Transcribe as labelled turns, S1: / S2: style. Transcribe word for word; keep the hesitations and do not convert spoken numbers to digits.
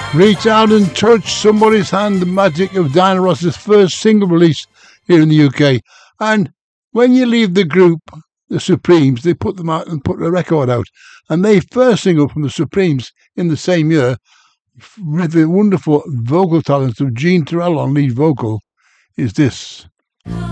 S1: Reach out and touch somebody's hand. The magic of Diana Ross's first single release here in the U K. And when you leave the group, the Supremes, they put them out and put a record out. And their first single from the Supremes in the same year, with the wonderful vocal talents of Jean Terrell on lead vocal, is this.